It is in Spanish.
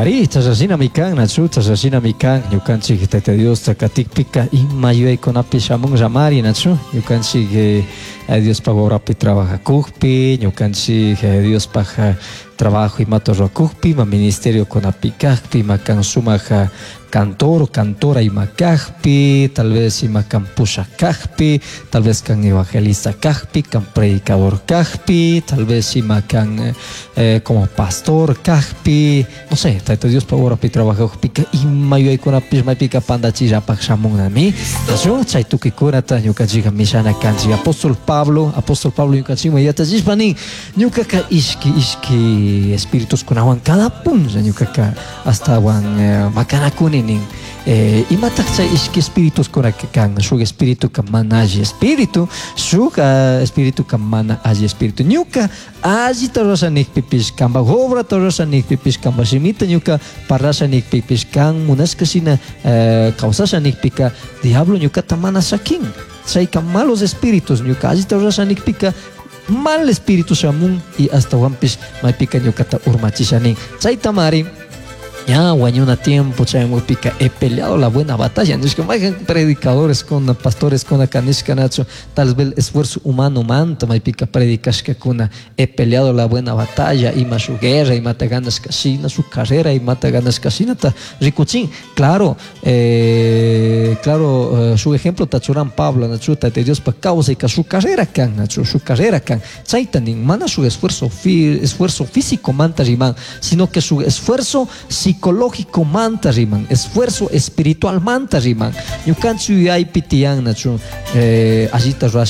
Ari, tasasina mikan, nachu, tasasina mikan, yukanchik Tayta Dios takatikpika imayuyaykunapi shamunllamari, nachu, yukanchik Dios pa waurapi trabajakukpi, yukanchik Dios pa trabajo imata ruakukpi, ma ministerio kunapikakpi, makan sumak cantor o cantora imakakpi, tal vez imakan pusha kakpi, tal vez kan evangelista kakpi, kan predicador kakpi, tal vez imakan como pastor kakpi, no sé, Tayta Dios pa waurapi trabajakukpika imayuyaykunapi maypika pandachirapak shamunami, nachu, chay tukikunata yukanchik mishana kanchik apóstol Pablo yukanchik mayatallishpanin ñukaka ishki espíritus kunawan cada punza ñukaka hasta wan makanakuni imatak chay ishki espíritus kunaka kan shuk espíritu kan mana alli espíritu shuk espíritu kan mana alli espíritu ñuka allita rurasanikpipish kanpak obrata rurasanikpipish kanpak shimita ñuka parlashanikpipish kan munashkashina kawsashanikpika diablo ñukata mana shakin chay kan malos espíritus ñuka allita rurasanikpika mal espíritu shamun y hasta wampish maypika ñukata urmachishanin chayta mari ya wañuna tiempo chaymupika he peleado la buena batalla nishka maykan predicadores con pastores con kanishka nacho tal vez esfuerzo humano manta maypika predicashka kuna he peleado la buena batalla ima su guerra imata ganas kashina su carrera imata ganas kashina ta rikuchin claro su ejemplo tachuran Pablo nacho Tayta Dios pa causa y ka su carrera kan nacho su carrera kan chaytanin mana su esfuerzo físico manta riman sino que su esfuerzo psicológico manta riman, esfuerzo espiritual manta riman. Yukanchu yay pitiyan nachu allita